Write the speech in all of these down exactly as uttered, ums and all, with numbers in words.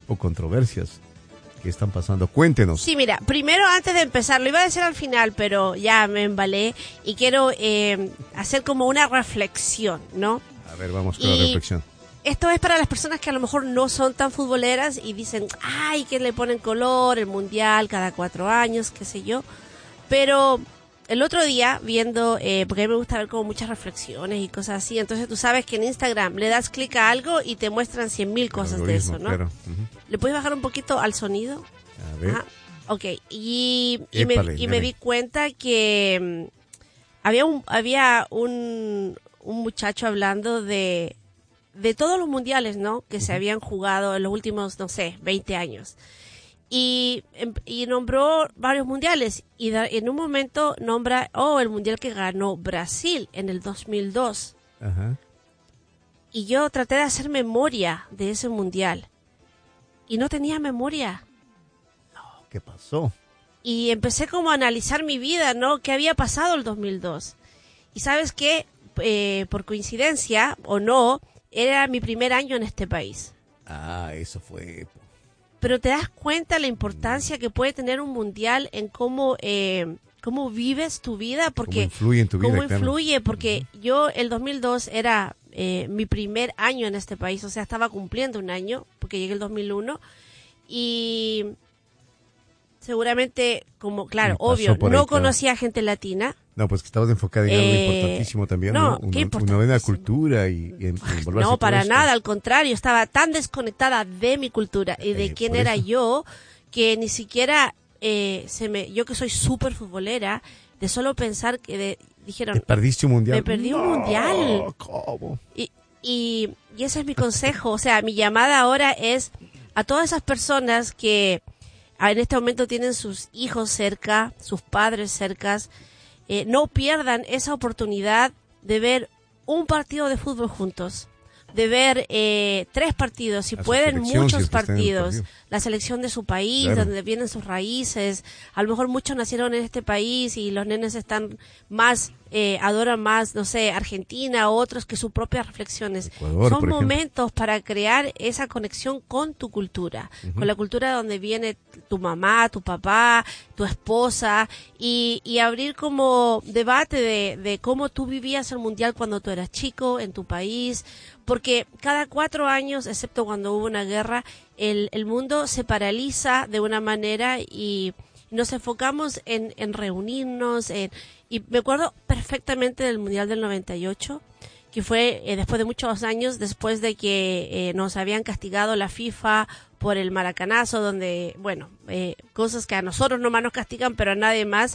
o controversias que están pasando. Cuéntenos. Sí, mira, primero antes de empezar, lo iba a decir al final, pero ya me embalé y quiero eh, hacer como una reflexión, ¿no? A ver, vamos con y la reflexión. Esto es para las personas que a lo mejor no son tan futboleras y dicen, ay, que le ponen color, el mundial cada cuatro años, qué sé yo. Pero el otro día, viendo, eh, porque a mí me gusta ver como muchas reflexiones y cosas así, entonces tú sabes que en Instagram le das clic a algo y te muestran cien mil cosas de eso, ¿no? Claro. Uh-huh. ¿Le puedes bajar un poquito al sonido? A ver. Ajá. Ok, y, y, Épale, me, y me di cuenta que um, había un había un, un muchacho hablando de, de todos los mundiales, ¿no? Que uh-huh. se habían jugado en los últimos, no sé, veinte años. Y, y nombró varios mundiales y da, en un momento nombra, oh, el mundial que ganó Brasil en el dos mil dos. Ajá. Y yo traté de hacer memoria de ese mundial y no tenía memoria. No, ¿qué pasó? Y empecé como a analizar mi vida, ¿no? ¿Qué había pasado el dos mil dos? Y ¿sabes qué? Eh, por coincidencia o no, era mi primer año en este país. Ah, eso fue... Pero te das cuenta la importancia que puede tener un mundial en cómo eh, cómo vives tu vida, porque cómo influye en tu vida, cómo claro. influye, porque uh-huh. yo el dos mil dos era eh, mi primer año en este país, o sea, estaba cumpliendo un año, porque llegué el dos mil uno y seguramente, como claro, obvio, no conocía gente latina. No, pues que estabas enfocada en eh, algo importantísimo también, no, ¿no? ¿qué Una, una buena cultura y, y en, en no, para nada, al contrario, estaba tan desconectada de mi cultura y de eh, quién era eso. yo que ni siquiera eh, se me, yo que soy súper futbolera, de solo pensar que de, dijeron, ¿te perdiste un mundial? Me perdí un no, mundial. ¿Cómo? Y, y, y ese es mi consejo, o sea, mi llamada ahora es a todas esas personas que en este momento tienen sus hijos cerca, sus padres cercas, eh, no pierdan esa oportunidad de ver un partido de fútbol juntos, de ver eh, tres partidos, si a pueden muchos si partidos, partido. La selección de su país, claro. donde vienen sus raíces, a lo mejor muchos nacieron en este país y los nenes están más, eh, adoran más, no sé, Argentina, otros que sus propias reflexiones. Ecuador, Son por momentos para crear esa conexión con tu cultura, uh-huh. con la cultura donde viene tu mamá, tu papá, tu esposa, y, y abrir como debate de, de cómo tú vivías el mundial cuando tú eras chico en tu país, porque cada cuatro años, excepto cuando hubo una guerra, el, el mundo se paraliza de una manera y nos enfocamos en, en reunirnos. En, y me acuerdo perfectamente del Mundial del noventa y ocho, que fue eh, después de muchos años, después de que eh, nos habían castigado la FIFA por el maracanazo, donde, bueno, eh, cosas que a nosotros nomás nos castigan, pero a nadie más.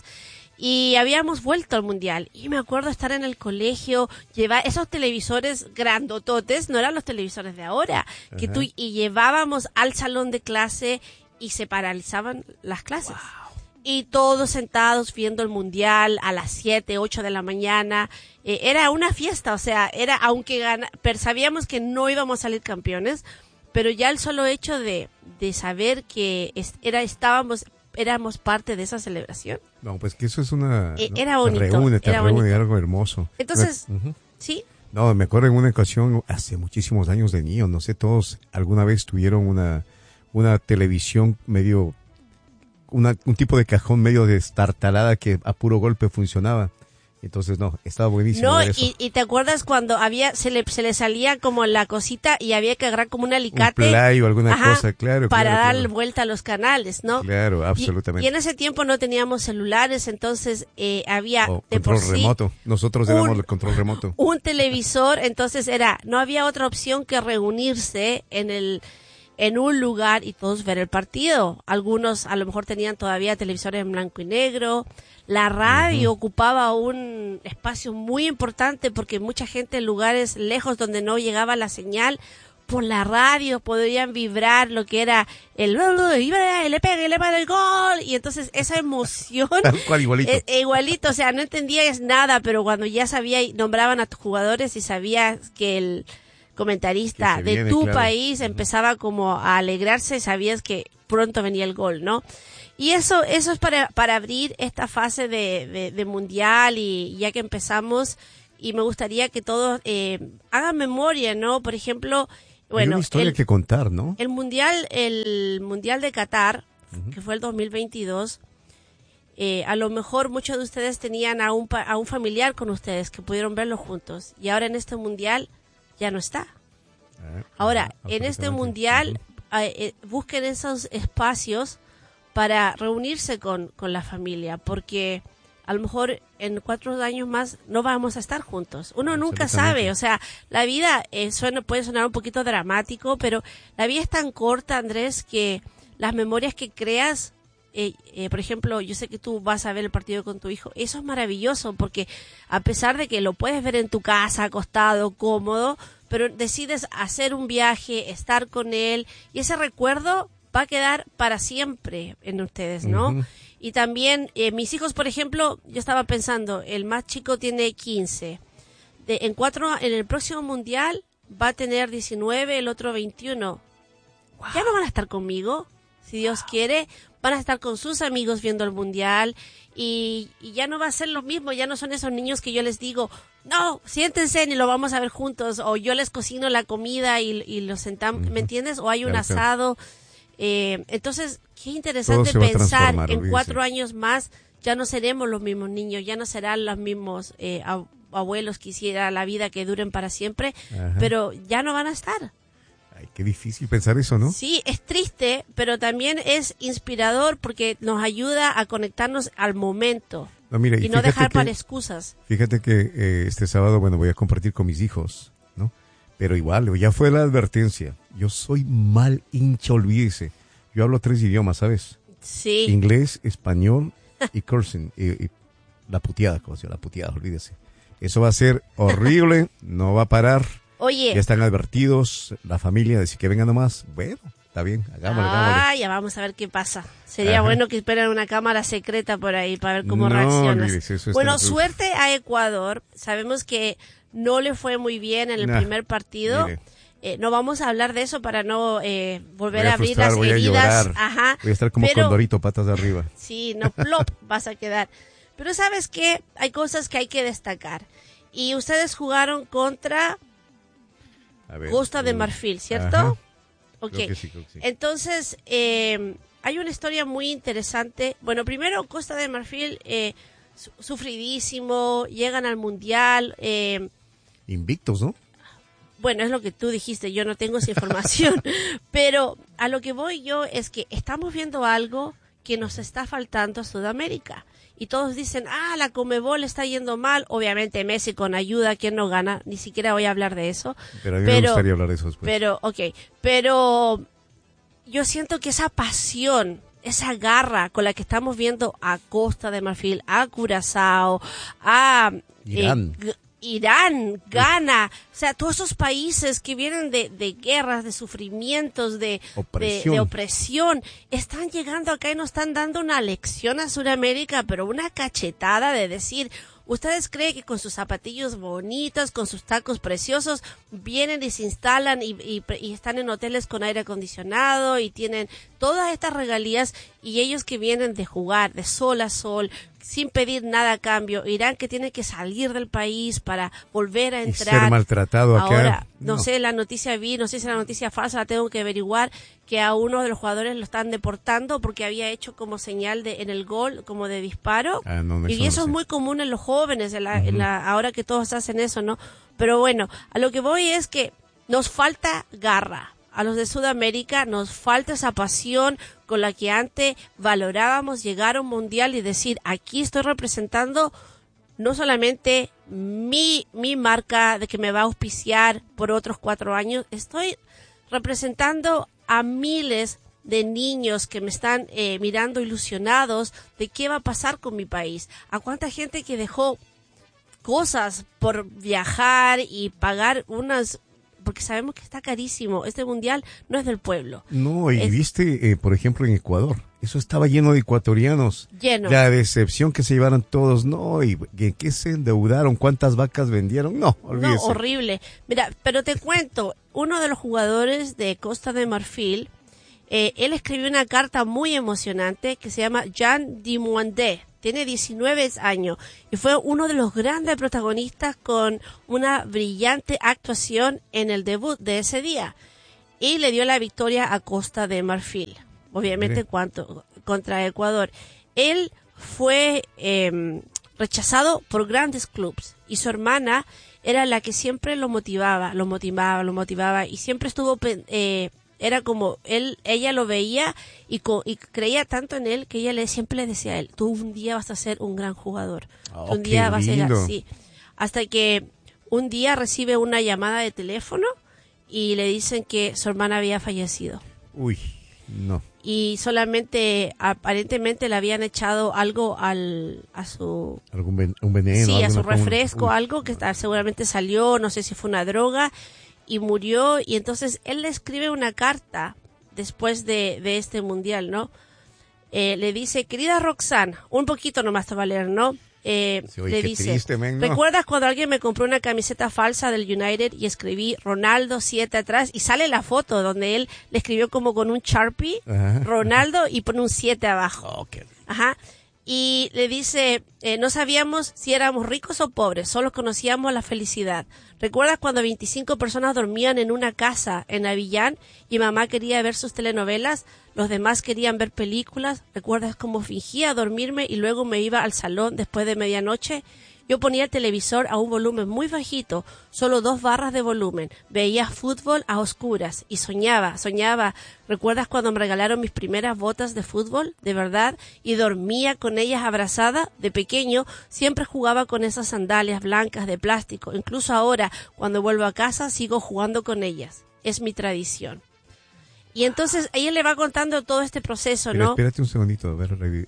Y habíamos vuelto al mundial y me acuerdo estar en el colegio, llevar esos televisores grandototes, no eran los televisores de ahora, uh-huh. que tú y llevábamos al salón de clase y se paralizaban las clases. Wow. Y todos sentados viendo el mundial a las siete, ocho de la mañana. Eh, era una fiesta, o sea, era aunque gana, pero sabíamos que no íbamos a salir campeones, pero ya el solo hecho de, de saber que es, era estábamos éramos parte de esa celebración. No, pues que eso es una... Eh, ¿no? Era bonito. Te reúne, te era reúne bonito. algo hermoso. Entonces, uh-huh. ¿sí? No, me acuerdo en una ocasión, hace muchísimos años de niño, no sé, todos alguna vez tuvieron una, una televisión medio, una, un tipo de cajón medio destartalada que a puro golpe funcionaba. Entonces, no, estaba buenísimo. No, ver eso. Y, y te acuerdas cuando había, se le, se le salía como la cosita y había que agarrar como un alicate. Un play o alguna ajá, cosa, claro. Para claro, dar claro. vuelta a los canales, ¿no? Claro, absolutamente. Y, y en ese tiempo no teníamos celulares, entonces eh, había o de control por sí remoto. Nosotros un, éramos el control remoto. Un televisor, entonces era, no había otra opción que reunirse en el en un lugar y todos ver el partido. Algunos a lo mejor tenían todavía televisores en blanco y negro. La radio uh-huh. ocupaba un espacio muy importante porque mucha gente en lugares lejos donde no llegaba la señal, por la radio podrían vibrar lo que era el le pega, le pega el gol, y entonces esa emoción tal cual, igualito. Eh, igualito, o sea, no entendías nada, pero cuando ya sabía y nombraban a tus jugadores y sabías que el comentarista de viene, tu claro. país empezaba como a alegrarse, sabías que pronto venía el gol, ¿no? Y eso eso es para para abrir esta fase de, de, de mundial, y ya que empezamos, y me gustaría que todos eh, hagan memoria, ¿no? Por ejemplo, Bueno, hay una historia el, que contar, ¿no? El mundial, el mundial de Qatar, uh-huh. que fue el dos mil veintidós, eh, a lo mejor muchos de ustedes tenían a un, a un familiar con ustedes que pudieron verlo juntos, y ahora en este mundial ya no está. Eh, ahora, uh-huh. en este mundial uh-huh. eh, eh, busquen esos espacios para reunirse con, con la familia, porque a lo mejor en cuatro años más no vamos a estar juntos. Uno nunca sabe, o sea, la vida eh, suena, puede sonar un poquito dramático, pero la vida es tan corta, Andrés, que las memorias que creas, eh, eh, por ejemplo, yo sé que tú vas a ver el partido con tu hijo, eso es maravilloso, porque a pesar de que lo puedes ver en tu casa, acostado, cómodo, pero decides hacer un viaje, estar con él, y ese recuerdo va a quedar para siempre en ustedes, ¿no? Uh-huh. Y también, eh, mis hijos, por ejemplo, yo estaba pensando, el más chico tiene quince. De, en cuatro, en el próximo mundial va a tener diecinueve, el otro veintiuno. Wow. Ya no van a estar conmigo, si Dios wow. quiere. Van a estar con sus amigos viendo el mundial. Y, y ya no va a ser lo mismo, ya no son esos niños que yo les digo, no, siéntense y lo vamos a ver juntos. O yo les cocino la comida y, y los sentamos, uh-huh. ¿me entiendes? O hay un claro, asado. Claro. Eh, entonces, qué interesante pensar en cuatro años más ya no seremos los mismos niños, ya no serán los mismos eh, abuelos que hiciera la vida que duren para siempre, ajá. pero ya no van a estar. Ay, qué difícil pensar eso, ¿no? Sí, es triste, pero también es inspirador porque nos ayuda a conectarnos al momento no, mira, y, y no dejar que, para excusas. Fíjate que eh, este sábado, bueno, voy a compartir con mis hijos, ¿no? Pero igual, ya fue la advertencia. Yo soy mal hincha, olvídese. Yo hablo tres idiomas, ¿sabes? Sí. Inglés, español y cursing. Y, y la puteada, como se llama, la puteada, olvídese. Eso va a ser horrible, no va a parar. Oye. Ya están advertidos, la familia, decir que vengan nomás. Bueno, está bien, hagámosle, hagámosle. Ah, ya vamos a ver qué pasa. Sería Ajá. bueno que esperen una cámara secreta por ahí para ver cómo no, reaccionas. Olvídese, eso bueno, suerte a Ecuador. Sabemos que no le fue muy bien en el nah, primer partido. Eh, no vamos a hablar de eso para no eh, volver a, a abrir las voy heridas. A Ajá. Voy a estar como pero, Condorito, patas de arriba. Sí, no, plop, vas a quedar. Pero ¿sabes qué? Hay cosas que hay que destacar. Y ustedes jugaron contra ver, Costa de Marfil, ¿cierto? Ajá. Ok. Creo que sí, creo que sí. Entonces, eh, hay una historia muy interesante. Bueno, primero, Costa de Marfil, eh, su- sufridísimo, llegan al Mundial. Eh, Invictos, ¿no? Bueno, es lo que tú dijiste, yo no tengo esa información, pero a lo que voy yo es que estamos viendo algo que nos está faltando a Sudamérica. Y todos dicen, ah, la Conmebol está yendo mal. Obviamente Messi con ayuda, ¿quién no gana? Ni siquiera voy a hablar de eso. Pero a mí pero, me gustaría hablar de eso después. Pero, ok, pero yo siento que esa pasión, esa garra con la que estamos viendo a Costa de Marfil, a Curazao, a Irán, eh, Irán, Ghana, o sea, todos esos países que vienen de, de guerras, de sufrimientos, de opresión. De, de opresión, están llegando acá y nos están dando una lección a Sudamérica, pero una cachetada de decir, ¿ustedes creen que con sus zapatillos bonitos, con sus tacos preciosos, vienen y se instalan y, y, y están en hoteles con aire acondicionado y tienen todas estas regalías, y ellos que vienen de jugar de sol a sol, sin pedir nada a cambio, Irán que tiene que salir del país para volver a entrar. Y ser maltratado acá. Ahora, no, no sé, la noticia vi, no sé si la noticia falsa, la tengo que averiguar, que a uno de los jugadores lo están deportando porque había hecho como señal de en el gol, como de disparo. Ah, no, no, y eso eso no es sé. muy común en los jóvenes, en la, Uh-huh. en la, ahora que todos hacen eso, ¿no? Pero bueno, a lo que voy es que nos falta garra. A los de Sudamérica nos falta esa pasión con la que antes valorábamos llegar a un mundial y decir, aquí estoy representando no solamente mi, mi marca de que me va a auspiciar por otros cuatro años, estoy representando a miles de niños que me están eh, mirando ilusionados de qué va a pasar con mi país. A cuánta gente que dejó cosas por viajar y pagar unas, porque sabemos que está carísimo. Este mundial no es del pueblo. No, y es, viste, eh, por ejemplo, en Ecuador, eso estaba lleno de ecuatorianos. Lleno. La decepción que se llevaron todos, no, y que, que se endeudaron, cuántas vacas vendieron, no, olvídese. No, horrible. Mira, pero te cuento, uno de los jugadores de Costa de Marfil, eh, él escribió una carta muy emocionante que se llama Jean Dimouandé. Tiene diecinueve años y fue uno de los grandes protagonistas con una brillante actuación en el debut de ese día. y le dio la victoria a Costa de Marfil, obviamente cuanto, contra Ecuador. Él fue eh, rechazado por grandes clubes y su hermana era la que siempre lo motivaba, lo motivaba, lo motivaba y siempre estuvo, eh, era como él, ella lo veía y, co, y creía tanto en él que ella le siempre le decía a él, tú un día vas a ser un gran jugador, oh, tú un día vas lindo. a ser así, hasta que un día recibe una llamada de teléfono y le dicen que su hermana había fallecido. Uy, no. Y solamente, aparentemente le habían echado algo al, a su... ¿Algún ven, un veneno? Sí, a su como, refresco, uy. algo que seguramente salió, no sé si fue una droga, y murió. Y entonces él le escribe una carta después de, de este mundial, ¿no? Eh, le dice, querida Roxanne, un poquito nomás te va a leer, ¿no? Eh, sí, oye, le qué dice, triste, man, ¿no? ¿recuerdas cuando alguien me compró una camiseta falsa del United y escribí Ronaldo siete atrás? Y sale la foto donde él le escribió como con un Sharpie, Ajá. Ronaldo, y pone un siete abajo. Oh, okay. Ajá. Y le dice, eh, no sabíamos si éramos ricos o pobres, solo conocíamos la felicidad. ¿Recuerdas cuando veinticinco personas dormían en una casa en Avillán y mamá quería ver sus telenovelas? Los demás querían ver películas. ¿Recuerdas cómo fingía dormirme y luego me iba al salón después de medianoche? Yo ponía el televisor a un volumen muy bajito, solo dos barras de volumen. Veía fútbol a oscuras y soñaba, soñaba. ¿Recuerdas cuando me regalaron mis primeras botas de fútbol? De verdad. Y dormía con ellas abrazada. De pequeño siempre jugaba con esas sandalias blancas de plástico. Incluso ahora, cuando vuelvo a casa, sigo jugando con ellas. Es mi tradición. Y entonces ella le va contando todo este proceso, Pero ¿no? Espérate un segundito, a ver, revi...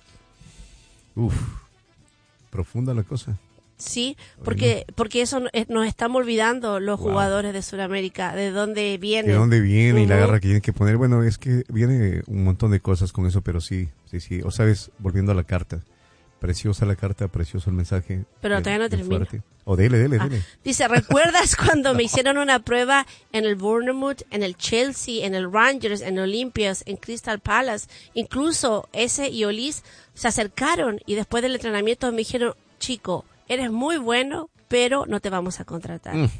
Uf, profunda la cosa. Sí, porque porque eso nos estamos olvidando los wow. jugadores de Sudamérica, de dónde vienen. De dónde viene uh-huh. y la garra que tienen que poner. Bueno, es que viene un montón de cosas con eso, pero sí, sí, sí. O sabes, volviendo a la carta. Preciosa la carta, precioso el mensaje. Pero de, todavía no termina. O oh, dele, dele, ah, dele. Dice, ¿recuerdas cuando me hicieron una prueba en el Bournemouth, en el Chelsea, en el Rangers, en Olympias, en Crystal Palace? Incluso ese y Olis se acercaron y después del entrenamiento me dijeron, chico, eres muy bueno, pero no te vamos a contratar. Mm.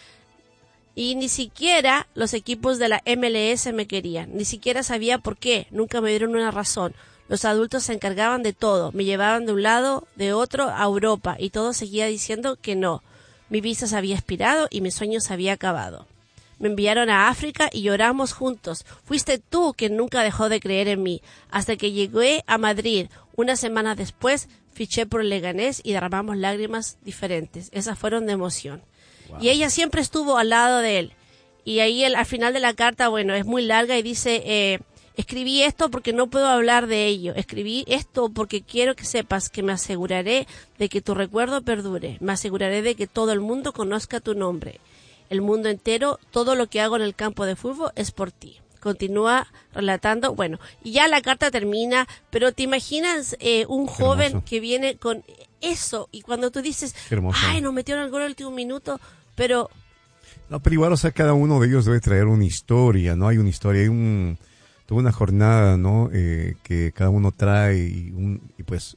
Y ni siquiera los equipos de la M L S me querían. Ni siquiera sabía por qué. Nunca me dieron una razón. Los adultos se encargaban de todo. Me llevaban de un lado, de otro, a Europa. Y todo seguía diciendo que no. Mi visa se había expirado y mi sueño se había acabado. Me enviaron a África y lloramos juntos. Fuiste tú quien nunca dejó de creer en mí. Hasta que llegué a Madrid. Una semana después fiché por el Leganés y derramamos lágrimas diferentes. Esas fueron de emoción. Wow. Y ella siempre estuvo al lado de él. Y ahí el, al final de la carta, bueno, es muy larga y dice, eh, escribí esto porque no puedo hablar de ello. Escribí esto porque quiero que sepas que me aseguraré de que tu recuerdo perdure. Me aseguraré de que todo el mundo conozca tu nombre. El mundo entero, todo lo que hago en el campo de fútbol es por ti. Continúa relatando, bueno, y ya la carta termina, pero te imaginas eh, un Qué joven hermoso. Que viene con eso, y cuando tú dices, ay, nos metieron el gol en el último minuto, pero... No, pero igual, o sea, cada uno de ellos debe traer una historia, ¿no? Hay una historia, hay un, toda una jornada, ¿no? Eh, que cada uno trae, y, un, y pues,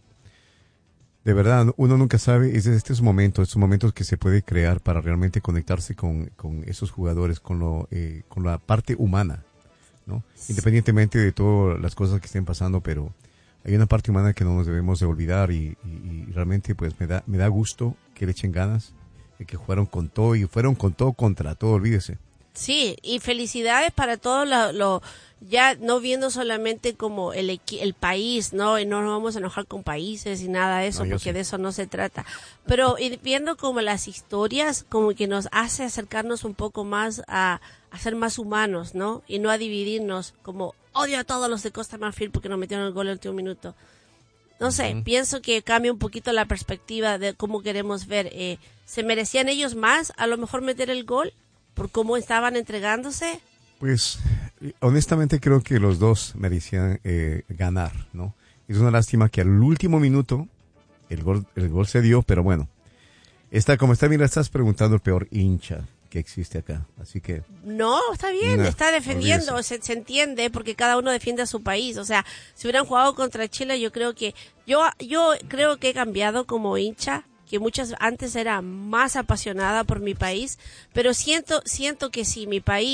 de verdad, uno nunca sabe, es estos momentos, estos momentos que se puede crear para realmente conectarse con, con esos jugadores, con, lo, eh, con la parte humana, ¿no? Independientemente de todas las cosas que estén pasando, pero hay una parte humana que no nos debemos de olvidar y, y, y realmente pues me da me da gusto que le echen ganas y que jugaron con todo y fueron con todo contra todo, olvídese. Sí, y felicidades para todos lo, lo ya no viendo solamente como el el país, ¿no? Y no nos vamos a enojar con países y nada de eso, no, porque sé. De eso no se trata. Pero y viendo como las historias, como que nos hace acercarnos un poco más a, a ser más humanos, ¿no? Y no a dividirnos como odio a todos los de Costa Marfil porque nos metieron el gol en el último minuto. No sé, uh-huh. pienso que cambia un poquito la perspectiva de cómo queremos ver. Eh, ¿Se merecían ellos más a lo mejor meter el gol por cómo estaban entregándose? Pues, honestamente creo que los dos merecían eh, ganar, ¿no? Es una lástima que al último minuto el gol el gol se dio, pero bueno. Está como está, mira, estás preguntando el peor hincha que existe acá, así que... No, está bien, nah, está defendiendo, se, se entiende, porque cada uno defiende a su país, o sea, si hubieran jugado contra Chile, yo creo que... Yo yo creo que he cambiado como hincha, que muchas antes era más apasionada por mi país, pero siento siento que si mi país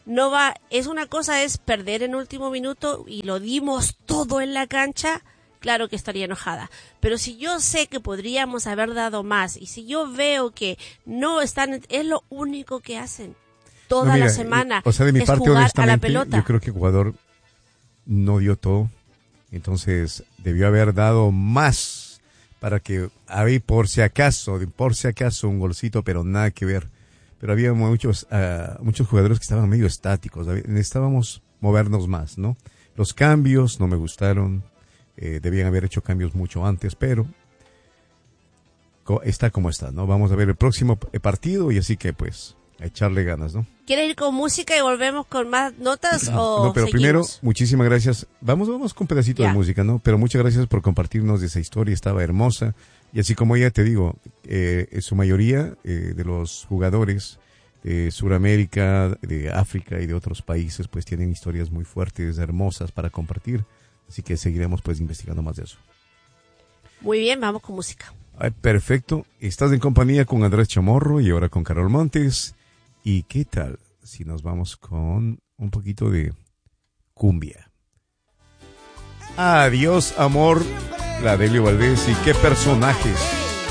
no va, es una cosa es perder en último minuto y lo dimos todo en la cancha, claro que estaría enojada. Pero si yo sé que podríamos haber dado más y si yo veo que no están, es lo único que hacen toda no, mira, la semana, o sea, de mi es parte, jugar a la honestamente, pelota. yo creo que Ecuador no dio todo, entonces debió haber dado más para que, ahí por si acaso, por si acaso un golcito, pero nada que ver. Pero había muchos uh, muchos jugadores que estaban medio estáticos, necesitábamos movernos más, ¿no? Los cambios no me gustaron, eh, debían haber hecho cambios mucho antes, pero co- está como está, ¿no? Vamos a ver el próximo partido y así que pues a echarle ganas, ¿no? ¿Quieres ir con música y volvemos con más notas o No, pero seguimos? primero, muchísimas gracias. Vamos, vamos con un pedacito Ya. de música, ¿no? Pero muchas gracias por compartirnos esa historia, estaba hermosa. Y así como ya te digo, eh, en su mayoría eh, de los jugadores de Sudamérica, de África y de otros países, pues tienen historias muy fuertes, hermosas para compartir. Así que seguiremos pues investigando más de eso. Muy bien, vamos con música. Ay, perfecto. Estás en compañía con Andrés Chamorro y ahora con Carol Montes. ¿Y qué tal si nos vamos con un poquito de cumbia? Adiós, amor. La Delio Valdés y qué personajes.